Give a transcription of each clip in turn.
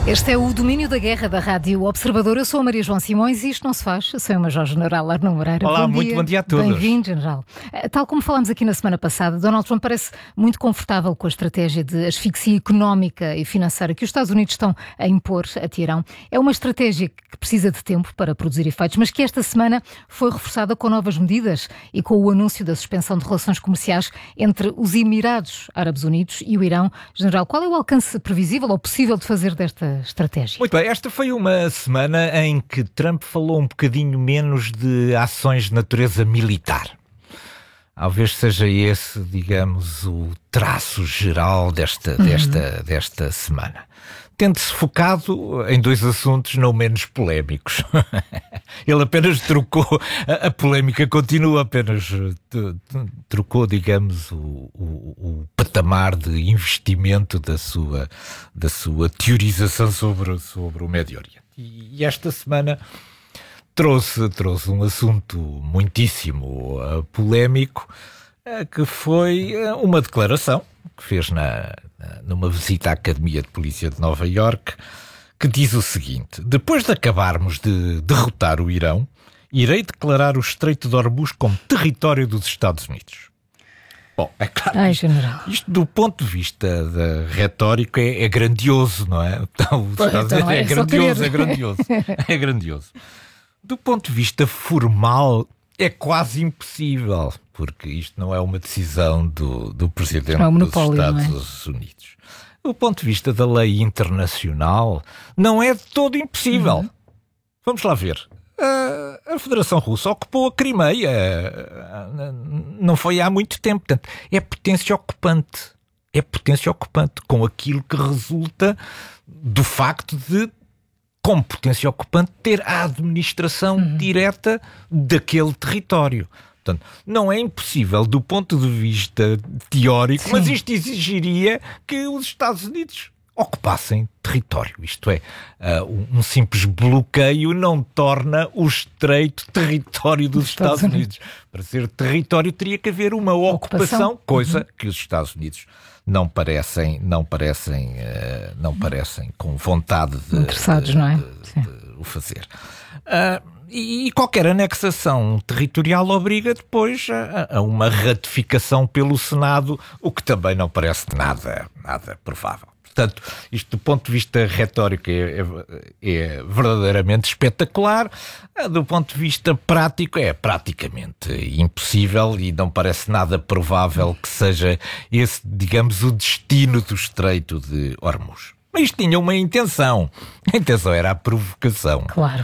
Este é o Domínio da Guerra da Rádio Observador. Eu sou a Maria João Simões e isto não se faz. Eu sou o Major-General Arno Moreira. Olá, muito bom dia a todos. Bem-vindo, General. Tal como falámos aqui na semana passada, Donald Trump parece muito confortável com a estratégia de asfixia económica e financeira que os Estados Unidos estão a impor a Teherão. É uma estratégia que precisa de tempo para produzir efeitos, mas que esta semana foi reforçada com novas medidas e com o anúncio da suspensão de relações comerciais entre os Emirados Árabes Unidos e o Irão. General, qual é o alcance previsível ou possível de fazer desta estratégia? Muito bem, esta foi uma semana em que Trump falou um bocadinho menos de ações de natureza militar. Talvez seja esse, digamos, o traço geral desta semana. Tendo-se focado em dois assuntos não menos polémicos. Ele apenas trocou, a polémica continua, apenas trocou, digamos, o patamar de investimento da sua teorização sobre o Médio Oriente. E esta semana trouxe um assunto muitíssimo polémico, que foi uma declaração que fez numa visita à Academia de Polícia de Nova Iorque, que diz o seguinte: depois de acabarmos de derrotar o Irão, irei declarar o Estreito de Hormuz como território dos Estados Unidos. Bom, é claro, isto do ponto de vista da retórica é grandioso, não é? Então, é grandioso. Do ponto de vista formal, é quase impossível, porque isto não é uma decisão do Presidente dos Estados Unidos. Do ponto de vista da lei internacional, não é de todo impossível. Vamos lá ver. A Federação Russa ocupou a Crimeia, não foi há muito tempo. Portanto, é potência ocupante. É potência ocupante, com aquilo que resulta do facto de, como potência ocupante, ter a administração direta daquele território. Portanto, não é impossível do ponto de vista teórico, mas isto exigiria que os Estados Unidos ocupassem território. Isto é, um simples bloqueio não torna o estreito território dos Estados Unidos. Para ser território teria que haver uma ocupação, coisa que os Estados Unidos não parecem com vontade de o fazer. E qualquer anexação territorial obriga depois a uma ratificação pelo Senado, o que também não parece nada provável. Portanto, isto do ponto de vista retórico é verdadeiramente espetacular. Do ponto de vista prático é praticamente impossível e não parece nada provável que seja esse, digamos, o destino do Estreito de Hormuz. Mas isto tinha uma intenção. A intenção era a provocação. Claro.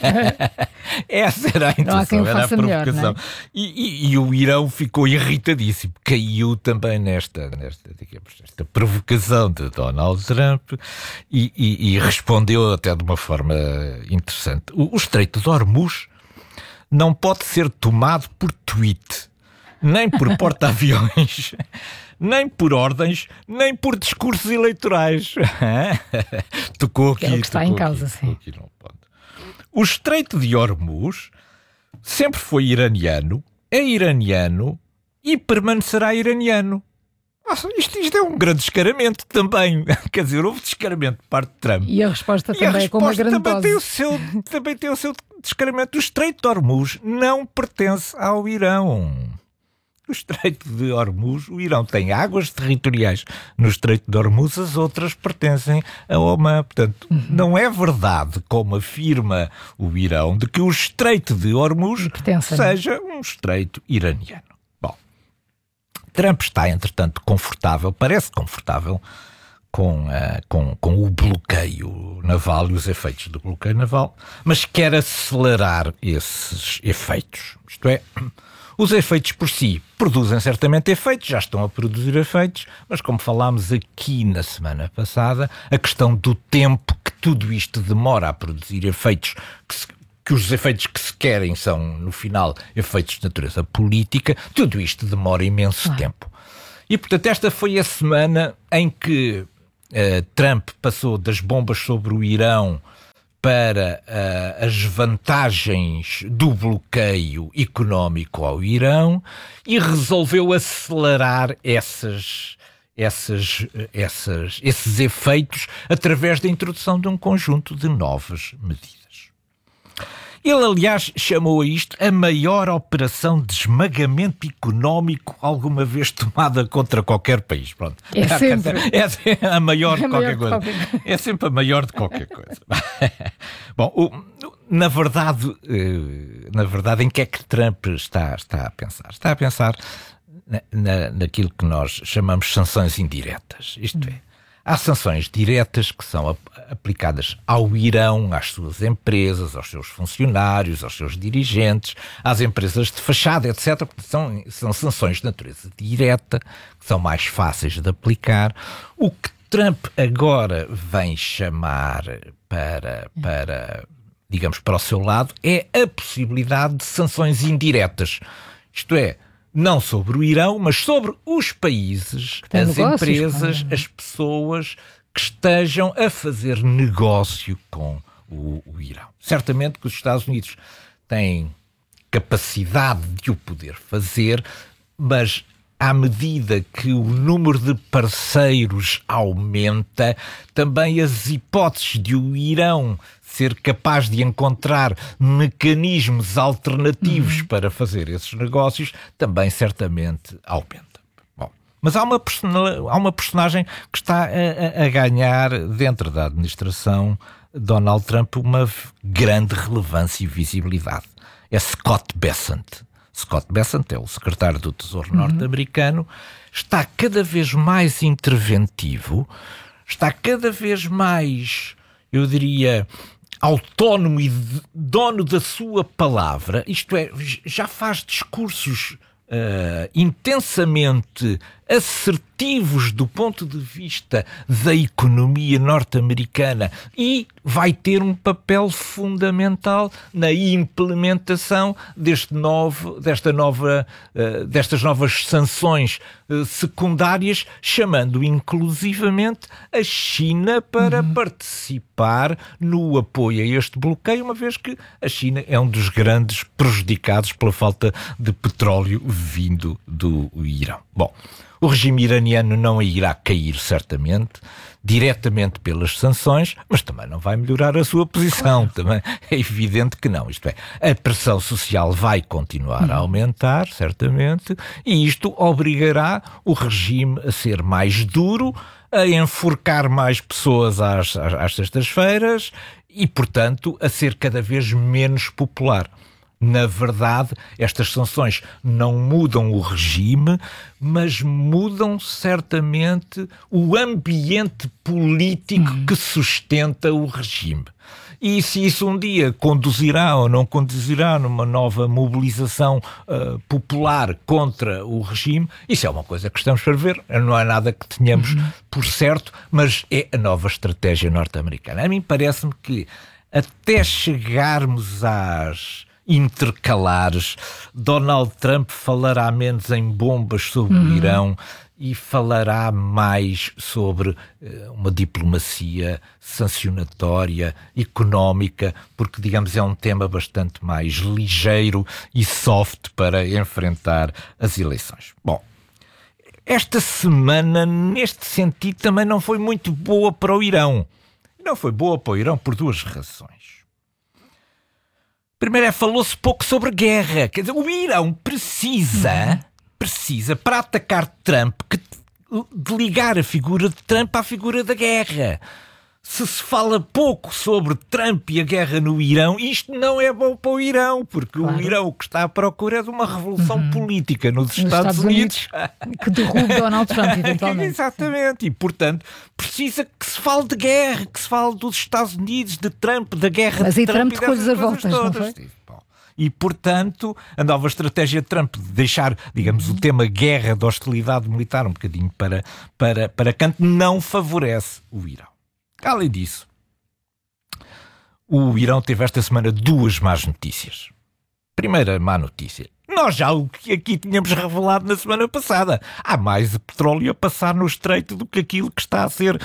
Essa era a intenção, era a provocação. Melhor, e o Irão ficou irritadíssimo. Caiu também nesta provocação de Donald Trump e respondeu até de uma forma interessante. O Estreito de Hormuz não pode ser tomado por tweet, nem por porta-aviões, nem por ordens, nem por discursos eleitorais. Tocou aqui. É o que está em causa, sim. O Estreito de Hormuz sempre foi iraniano, é iraniano e permanecerá iraniano. Isto é um grande descaramento também. Quer dizer, houve descaramento de parte de Trump. E a resposta também é com uma grande dose. Também tem o seu descaramento. O Estreito de Hormuz não pertence ao Irão. O Estreito de Hormuz, o Irão tem águas territoriais no Estreito de Hormuz, as outras pertencem a Omã. Portanto, não é verdade, como afirma o Irão, de que o Estreito de Hormuz seja um estreito iraniano. Bom, Trump está, entretanto, parece confortável com o bloqueio naval e os efeitos do bloqueio naval, mas quer acelerar esses efeitos. Isto é, os efeitos por si produzem certamente efeitos, já estão a produzir efeitos, mas como falámos aqui na semana passada, a questão do tempo que tudo isto demora a produzir efeitos, que os efeitos que se querem são, no final, efeitos de natureza política, tudo isto demora imenso tempo. E, portanto, esta foi a semana em que Trump passou das bombas sobre o Irão para as vantagens do bloqueio económico ao Irão e resolveu acelerar esses efeitos através da introdução de um conjunto de novas medidas. Ele, aliás, chamou a isto a maior operação de esmagamento económico alguma vez tomada contra qualquer país. Pronto. É sempre. É a maior de qualquer coisa. É sempre a maior de qualquer coisa. Bom, na verdade, em que é que Trump está a pensar? Está a pensar naquilo que nós chamamos sanções indiretas. Isto é, há sanções diretas que são aplicadas ao Irão, às suas empresas, aos seus funcionários, aos seus dirigentes, às empresas de fachada, etc. São sanções de natureza direta, que são mais fáceis de aplicar. O que Trump agora vem chamar para o seu lado é a possibilidade de sanções indiretas. Isto é, não sobre o Irão, mas sobre os países, as empresas, as pessoas que estejam a fazer negócio com o Irão. Certamente que os Estados Unidos têm capacidade de o poder fazer, mas à medida que o número de parceiros aumenta, também as hipóteses de o Irão ser capaz de encontrar mecanismos alternativos para fazer esses negócios também certamente aumenta. Bom, mas há uma personagem que está a ganhar dentro da administração Donald Trump uma grande relevância e visibilidade. É Scott Bessent. Scott Bessent é o secretário do Tesouro norte-americano, está cada vez mais interventivo, está cada vez mais, eu diria, autónomo e dono da sua palavra, isto é, já faz discursos intensamente assertivos do ponto de vista da economia norte-americana e vai ter um papel fundamental na implementação destas novas sanções secundárias, chamando inclusivamente a China para participar no apoio a este bloqueio, uma vez que a China é um dos grandes prejudicados pela falta de petróleo vindo do Irão. Bom, o regime iraniano não irá cair, certamente, diretamente pelas sanções, mas também não vai melhorar a sua posição. Também é evidente que não. Isto é, a pressão social vai continuar a aumentar, certamente, e isto obrigará o regime a ser mais duro, a enforcar mais pessoas às sextas-feiras e, portanto, a ser cada vez menos popular. Na verdade, estas sanções não mudam o regime, mas mudam certamente o ambiente político que sustenta o regime. E se isso um dia conduzirá ou não conduzirá numa nova mobilização popular contra o regime, isso é uma coisa que estamos para ver. Não há nada que tenhamos por certo, mas é a nova estratégia norte-americana. A mim parece-me que até chegarmos às intercalares, Donald Trump falará menos em bombas sobre o Irão e falará mais sobre uma diplomacia sancionatória, económica, porque, digamos, é um tema bastante mais ligeiro e soft para enfrentar as eleições. Bom, esta semana, neste sentido, também não foi muito boa para o Irão. Não foi boa para o Irão por duas razões. Primeiro, falou-se pouco sobre guerra. Quer dizer, o Irão precisa, para atacar Trump, de ligar a figura de Trump à figura da guerra. Se fala pouco sobre Trump e a guerra no Irão, isto não é bom para o Irão, porque o Irão o que está à procura é de uma revolução política nos Estados Unidos. Que derrube Donald Trump, eventualmente. Exatamente, e portanto precisa que se fale de guerra, que se fale dos Estados Unidos, de Trump, da guerra mas de Trump Trump. Mas aí Trump tocou-lhes a voltas, não foi? E, portanto, a nova estratégia de Trump de deixar, digamos, o tema guerra de hostilidade militar um bocadinho para canto não favorece o Irão. Além disso, o Irão teve esta semana duas más notícias. Primeira má notícia. Nós já o que aqui tínhamos revelado na semana passada. Há mais petróleo a passar no estreito do que aquilo que está a ser,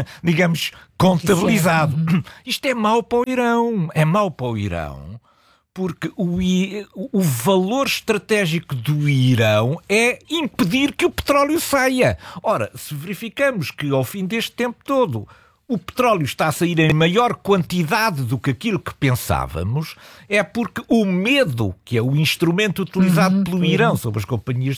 digamos, contabilizado. Isto é mau para o Irão. É mau para o Irão porque o valor estratégico do Irão é impedir que o petróleo saia. Ora, se verificamos que ao fim deste tempo todo o petróleo está a sair em maior quantidade do que aquilo que pensávamos, é porque o medo, que é o instrumento utilizado pelo Irão sobre as companhias